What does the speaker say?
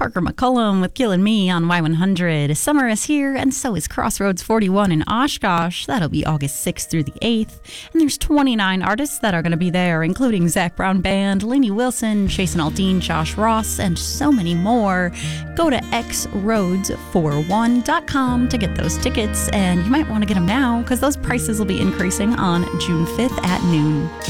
Parker McCullum with Gil and Me on Y100. Summer is here, and so is Crossroads 41 in Oshkosh. That'll be August 6th through the 8th. And there's 29 artists that are going to be there, including Zach Brown Band, Lainey Wilson, Jason Aldean, Josh Ross, and so many more. Go to xroads41.com to get those tickets, and you might want to get them now because those prices will be increasing on June 5th at noon.